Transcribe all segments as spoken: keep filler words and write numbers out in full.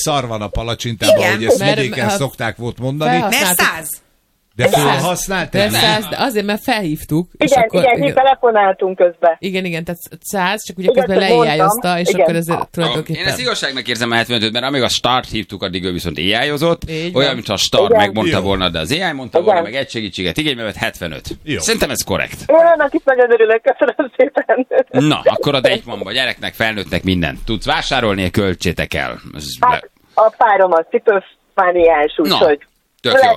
szar van a palacsintában, hogy ezt vidéken szokták volt mondani. Mert száz. De felhasználtál? De száz, de azért, mert felhívtuk. Igen, és akkor, igen, igen, telefonáltunk közben. Igen, igen, tehát száz, csak ugye igen, közben leéjájozta, és igen. Akkor ez tulajdonképpen... Én ezt igazságnak érzem a hetvenötöt, mert amíg a start hívtuk, addig ő viszont éjájozott. Olyan, mint a start igen. megmondta jó. volna, de az éjjel mondta igen. volna, meg egy segítséget igénybe vett hetvenöt. Jó. Szerintem ez korrekt. Én annak is nagyon örülök, köszönöm szépen. Na, akkor a Deichmannba gyereknek, felnőttnek minden. Tudsz vásárolni, költsétek el. Hát, a párom az cipőfániás, úgyhogy... Tök jó.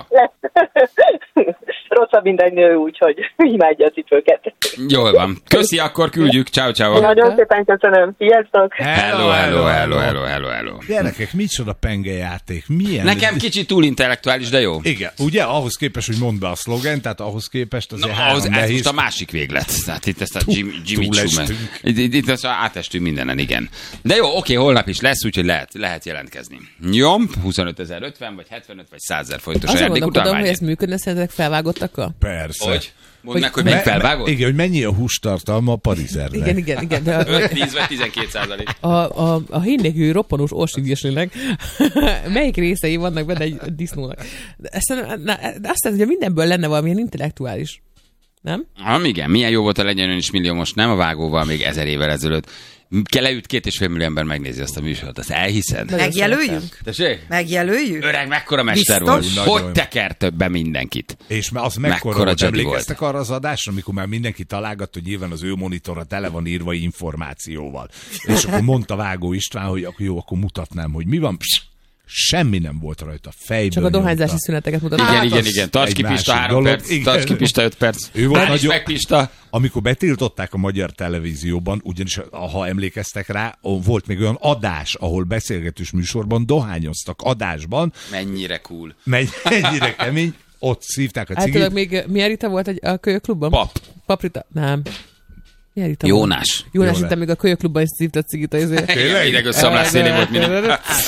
Rosszabb minden nő, úgyhogy imádja a cipőket. Jól van. Köszi, akkor küldjük. Ciao, ciao. Nagyon szépen köszönöm. Sziasztok. Hello, hello, hello, hello, hello, hello. Gyerekek, micsoda pengejáték. Milyen? Nekem kicsit túl intellektuális, de jó. Igen, ugye ahhoz képest, hogy mondd be a szlogent, tehát ahhoz képest azért no, három ahhoz, nehéz. Ez most a másik véglet. Tehát itt ezt a Jimmy, Jimmy Chumel. Itt, itt, itt átestünk mindenen, igen. De jó, oké, holnap is lesz, úgyhogy lehet, lehet jelentkezni. Jó, huszonötezer-ötven, vagy hetvenöt, vagy százezer forintos ajándékutalvány. Hogy ez működne, szerintetek felvágottakkal? Persze. Hogy? Mondd meg, hogy mennyi felvágott? Igen, hogy mennyi a hústartalma a parizernek. Igen, igen, igen. De öt, tíz vagy tizenkét százalék. A, a, a hínnélküli roppanós orsigésnének melyik részei vannak benne egy disznónak? De azt hiszem, hogy mindenből lenne valamilyen intellektuális. Nem? Ha, igen, milyen jó volt a Legyen Ön is millió, most nem a Vágóval, még ezer évvel ezelőtt. Kell leüt két és fél millió ember megnézi azt a műsort, azt elhiszed? Megjelöljünk? Tessék? Megjelöljük? Öreg, mekkora mester Biztos? volt. Hogy tekert többen mindenkit. És az mekkora, mekkora volt, emlékeztek arra az adásra, amikor már mindenki találgat, hogy nyilván az ő monitorra tele van írva információval. És akkor mondta Vágó István, hogy akkor jó, akkor mutatnám, hogy mi van. Psz, semmi nem volt rajta, fejből csak a dohányzási nyomta. szüneteket mutatták. Igen, hát igen, igen. Tarts ki Pista három perc, tarts ki Pista öt perc. Ő volt nagyon... meg Pista. Amikor betiltották a magyar televízióban, ugyanis ha emlékeztek rá, volt még olyan adás, ahol beszélgetős műsorban dohányoztak adásban. Mennyire cool. Mennyire kemény. Ott szívták a cigit. Általában még milyen Rita volt egy, a kölyöklubban? Pap. Paprita? Nem. Jónás. Jónás, Jónás itt még a kölyöklubban is szívta a cigit. Tényleg? Ideg összeomlás szélén volt minden.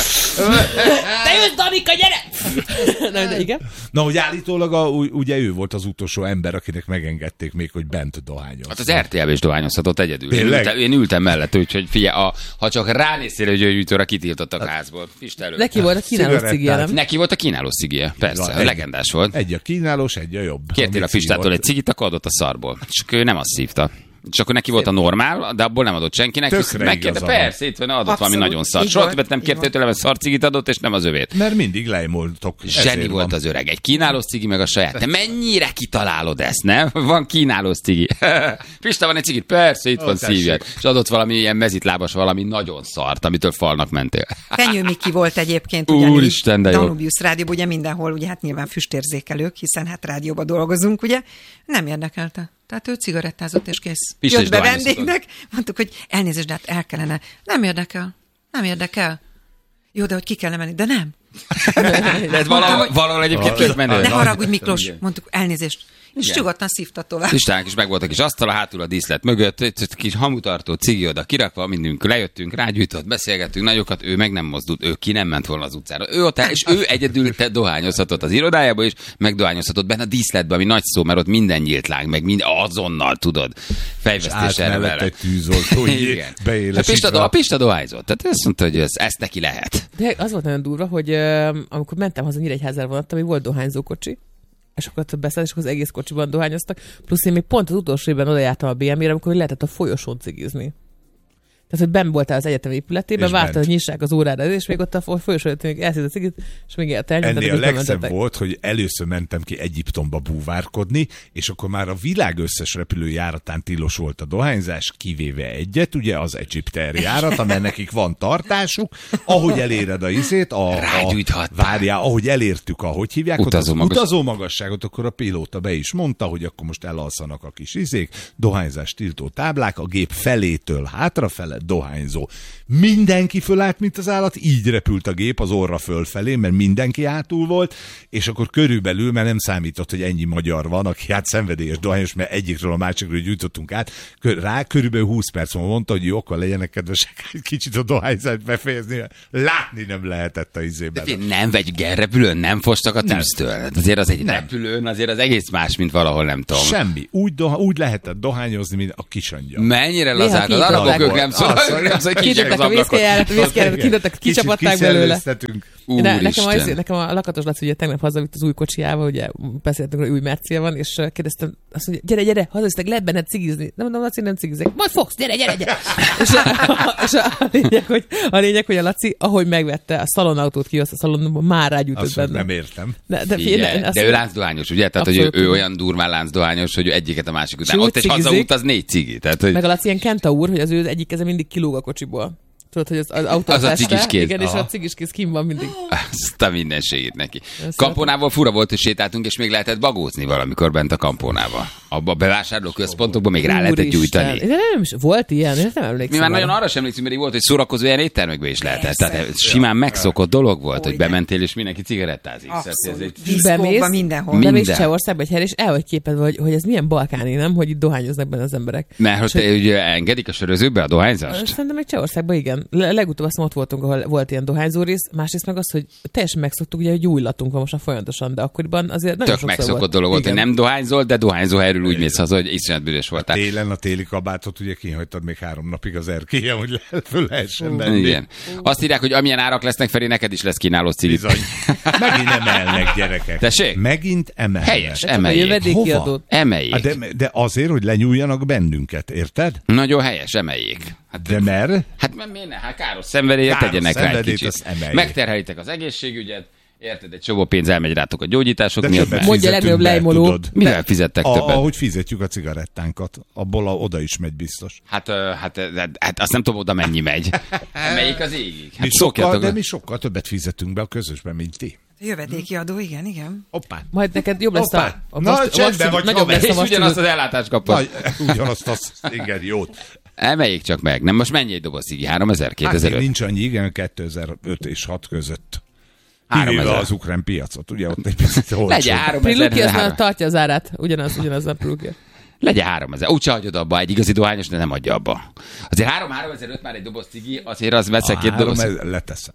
Te jössz, Danika, gyere! Na, de igen. Na, hogy állítólag a, ugye ő volt az utolsó ember, akinek megengedték még, hogy bent dohányoztak. Hát az er té el-be is dohányozhatott egyedül. Én ültem, én ültem mellett, úgyhogy figyelj, a, ha csak ránéztél, hogy gyógyítőre kitiltottak a házból. Neki volt a kínálós cigije, nem? Neki volt a kínálós cigije, persze, egy, legendás volt. Egy a kínálós, egy a jobb. Kértél a Pistától egy cigit, akkor adott a szarból. Csak ő nem azt szívta. És akkor neki volt a normál, de abból nem adott senkinek. Megkérte, persze, itt van, adott valami nagyon szart. Soha többet nem kértél tőlem, mert szarcigit adott, és nem az övét. Mert mindig lejmoltok. Zseni volt az öreg. Egy kínálós cigi, meg a saját. Te mennyire kitalálod ezt, nem? Van kínálós cigi. Pista, van egy cigit? Persze, itt van, szívjad. És adott valami ilyen mezitlábas, valami nagyon szart, amitől falnak mentél. Fenyő Miki volt egyébként, Úristen, de jó. Danubius rádióban, ugye mindenhol, ugye hát nyilván füstérzékelők, hiszen hát rádióban dolgozunk, ugye. Nem érdekelte. Tehát ő cigarettázott és kész. Pista jött be vendégnek, mondtuk, hogy elnézést, de hát el kellene. Nem érdekel. Nem érdekel. Jó, de hogy ki kellene menni, de nem. De valahol, valahol egyébként tök menő. Ne haragudj, Miklós, mondtuk, elnézést. És nyugodtan szívta tovább. Pistának is meg volt a kis asztal, a hátul a díszlet mögött, egy kis hamutartó, cigi oda kirakva, mindünk lejöttünk, rágyújtott, beszélgettünk nagyokat, ő meg nem mozdult, ő ki nem ment volna az utcára. Ő ott, és ő egyedül te dohányozhatott az irodájába, és megdohányozhatott benne a díszletbe, ami nagy szó, mert ott minden nyílt láng, meg mind, azonnal tudod. Fejvesztés erre vele. Egy tűzoltó, a Pista, a Pista dohányzott, tehát azt mondta, hogy ez, ezt neki lehet. De az volt nagyon durva, hogy uh, amikor mentem haza Nyíregyházára vonattam, hogy volt dohányzókocsi, és akkor beszállt, és akkor az egész kocsiban dohányoztak. Plusz én még pont az utolsó évben odajártam a bé em-re, amikor lehetett a folyosón cigizni. Tehát, hogy benn voltál az egyetem épületében, vártad, hogy nyissák az órára, és még ott a folyosón még elszírt a cigit, és még élt el. Ennél a legszebb volt, hogy először mentem ki Egyiptomba búvárkodni, és akkor már a világ összes repülőjáratán tilos volt a dohányzás, kivéve egyet, ugye az Egyipter járat, amely nekik van tartásuk. Ahogy eléred a izét, a, a várjál, ahogy elértük, ahogy hívják, utazó, ott az magas. utazó magasságot, akkor a pilóta be is mondta, hogy akkor most elalszanak a kis izék, dohányzás tiltó táblák, a gép felétől hátrafele, dohányzó. Mindenki fölállt, mint az állat, így repült a gép az orra fölfelé, mert mindenki hátul volt, és akkor körülbelül, mert nem számított, hogy ennyi magyar van, aki hát szenvedélyes dohányos, mert egyikről a másikról gyújtottunk át, rá körülbelül húsz perc múlva mondta, hogy jó, akkor legyenek kedvesek, kicsit a dohányzást befejezni, látni nem lehetett a izében. De nem, vagy repülőn nem fostak a tűztől. Nem. Azért az egy nem. repülőn, azért az egész más, mint valahol, nem tudom. Semmi. Úgy, doha, úgy lehetett dohányozni, mint a kisangya. Mennyire lazák, az arabok, ők nem szó. Az, az, hogy Kitudtak a vészkeljárat, a vészkeljárat, kitudtak, kicsapatták belőle. De nekem, az, nekem a Lakatos Laci ugye tegnap hazavitt az új kocsijával, ugye beszéltünk, hogy új Mercia van, és kérdeztem azt, hogy gyere, gyere, hazavisztek, lehet benned cigizni. Nem mondom, Laci, nem cigizek. Majd fogsz, gyere, gyere, gyere. és a, és a, lényeg, hogy, a lényeg, hogy a Laci, ahogy megvette a szalonautót, kihozta a szalonba, már rágyújtott benne. Nem értem. De, de, Figyelj, de, de ő láncdohányos, ugye? Tehát, hogy ő, ő olyan durván láncdohányos, hogy ő egyiket a másik után. Ott egy hazaút, az négy cigi. Tehát, hogy... Meg a Laci ilyen kentaur, hogy az ő egyik keze mindig kilóg a kocsiból. Tudod, hogy az, az autó az a cigiskéz. Igen, és a cigiskéz kim van mindig. Azt a mindenségét neki. Kampónával fura volt, hogy sétáltunk, és még lehetett bagózni valamikor bent a Kampónával. Abba a bevásárló központokban még rá lehetett gyújtani. De nem is volt ilyen, én nem emlékszem. Mi már nagyon arra sem emlékszem, mert volt, hogy szórakozó ilyen éttermekbe is lehetett. Tehát simán megszokott dolog volt, hogy bementél, és mindenki cigarettázik. Diszkóban, mindenhol. De még Csehországban egy helyre, és el vagy képedve, hogy, hogy ez milyen balkáni, nem? Hogy itt dohányoznak benne az emberek. Mert hogy, hogy ugye engedik a sörözőbe a dohányzást? Szerintem még Csehországban igen. Legutóbb azt ott voltunk, ahol volt ilyen dohányzó rész, másrészt meg az, hogy teljesen megszoktuk, ugye, hogy új latunk van most a folyamatosan, de akkoriban azért nagyon tök megszokott volt. Dolog volt, hogy nem dohányzol, de dohányzó helyről úgy mész haza, hogy iszonyat büdös voltál. A télen a téli kabátot ugye kihagytad még három napig az erkélyen, hogy le, föl lehessen menni. Igen. Azt írják, hogy amilyen árak lesznek, Feri, neked is lesz kínáló cigit. Bizony. Megint emelnek, gyerekek. Tessék? Megint emelnek. Helyes, emeljék. Hova? Emeljék. De, de azért, hogy lenyúljanak bennünket, érted? Nagyon helyes, emeljék. Hát, de mer? Hát miért ne? Hát káros szenvedélyet tegyenek rá egy kicsit. Megterhelitek az egészségügyet, érted, egy csomó pénz elmegy rátok a gyógyítások de miatt. Mondja legnagyobb lejmoló. Mivel fizettek a, többet? Ahogy fizetjük a cigarettánkat, abból a, oda is megy biztos. Hát, hát, hát, hát azt nem tudom, oda mennyi megy. Melyik az égig? Hát mi sokkal, de mi sokkal többet fizetünk be a közösben, mint ti. Jövedéki adó, igen, igen. Hoppá. Majd neked jobb lesz Hoppá. a... a Na, most, csendben vagy, nagyobb lesz a és most ugyanazt az ellátást kapod. Ugyanazt az, igen, jót. Emeljék csak meg. Nem, most mennyi egy doboz cigi? háromezer? kétezer-öt? Hát nincs annyi, igen, kétezer-öt és hat között. háromezer. Kivéve az ukrán piacot, ugye ott egy picit olcsó. Legyen háromezer. Priluki az már tartja az árát. Ugyanaz, ugyanaz a Priluki. Legyen háromezer. Úgyse hagyod abba, egy igazi dohányos, de nem adja abba. Azért három háromezer-öt már egy doboz cigi, azért az veszek két doboz. Leteszem.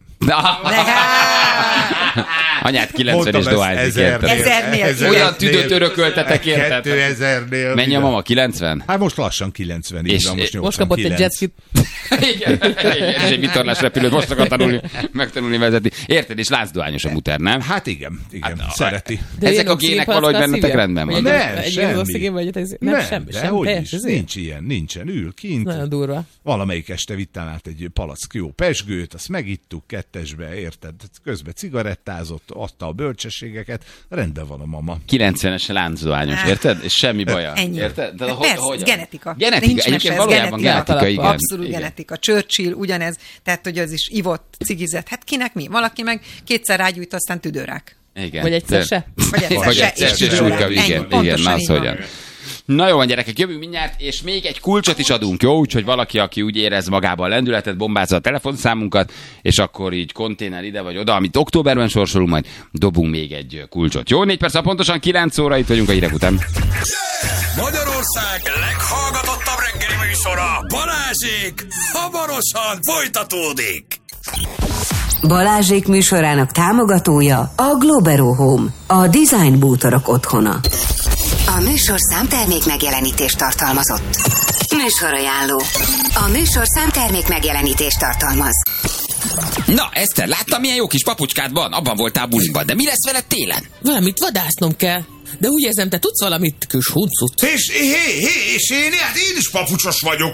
Anyád kilencvenes dohányzik, érted? Ezernél. Olyan tüdőt örököltetek, érted? kétezernél. Mennyi a mama? kilencven? Hát most lassan kilencven. És, van, most, most kapott egy jetskit. Igen, és egy vitorlás repülőt most akar tanulni, megtanulni vezetni. Érted? És láncdohányos a muter, nem? Hát igen, igen, hát, szereti. De ezek a gének valahogy bennetek rendben van. Nem, egy semmi. Nem, semmi, de sem, hogy teljes, is, nincs ilyen, nincsen, ül kint. Nagyon durva. Valamelyik este vittem át egy palack jó pesgőt, azt megittuk kettesbe, érted? Közben cigarettázott, adta a bölcsességeket, rendben van a mama. kilencvenes láncdohányos, érted? És semmi baja. Ennyi. Érted? De persze, ez genetika. Genetika, egyébként valójában genetika, igen. Abszolút igen. genetika. Churchill ugyanez, tehát hogy az is ivott, cigizett. Hát kinek mi? Valaki meg kétszer rágyújt, aztán tüdőrák. Igen. Vagy egyszer se. Vagy egyszer Vagy se, egyszer és se tüdőrák. súlyka, igen, igen, na az hogyan. Na jó van, gyerekek, jövünk mindjárt, és még egy kulcsot is adunk, jó? Úgyhogy valaki, aki úgy érez magában a lendületet, bombázza a telefonszámunkat, és akkor így konténer ide vagy oda, amit októberben sorsolunk, majd dobunk még egy kulcsot. Jó, négy perc, pontosan kilenc óra, itt vagyunk a hírek után. Magyarország leghallgatottabb reggeli műsora, Balázsék, hamarosan folytatódik. Balázsék műsorának támogatója a Globero Home, a design bútorok otthona. A műsorszám termék megjelenítést tartalmazott. Műsorajánló. A műsorszám termék megjelenítést tartalmaz. Na, Eszter, láttam, milyen jó kis papucskád van? Abban voltál buliban, de mi lesz veled télen? Valamit vadásznom kell. De úgy érzem, te tudsz valamit, kis huncut. És, hé, hé, és én, hát én is papucsos vagyok.